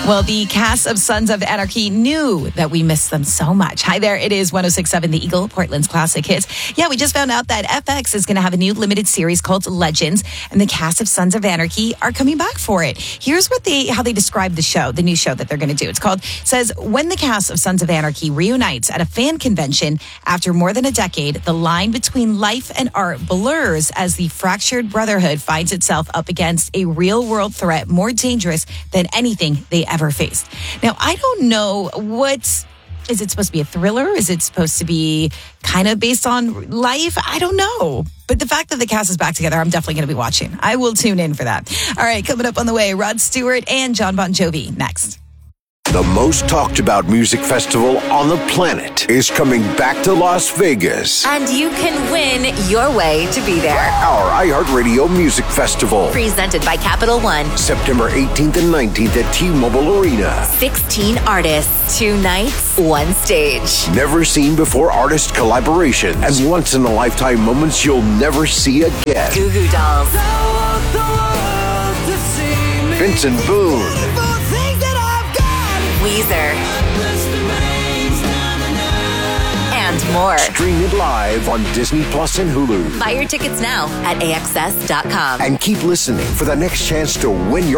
Well, the cast of Sons of Anarchy knew that we missed them so much. Hi there, it is 106.7 The Eagle, Portland's classic hits. Yeah, we just found out that FX is going to have a new limited series called Legends, and the cast of Sons of Anarchy are coming back for it. Here's how they describe the show, the new show that they're going to do. It says, when the cast of Sons of Anarchy reunites at a fan convention after more than a decade, the line between life and art blurs as the fractured brotherhood finds itself up against a real-world threat more dangerous than anything they ever faced. Now, I don't know is it supposed to be a thriller? Is it supposed to be kind of based on life? I don't know. But the fact that the cast is back together, I'm definitely going to be watching. I will tune in for that. All right, coming up on the way, Rod Stewart and John Bon Jovi next. The most talked about music festival on the planet is coming back to Las Vegas. And you can win your way to be there. Our iHeartRadio Music Festival. Presented by Capital One. September 18th and 19th at T-Mobile Arena. 16 artists, 2 nights, 1 stage. Never seen before artist collaborations and once-in-a-lifetime moments you'll never see again. Goo Goo Dolls. Vincent Boone. Weezer. And more. Stream it live on Disney Plus and Hulu. Buy your tickets now at AXS.com. And keep listening for the next chance to win your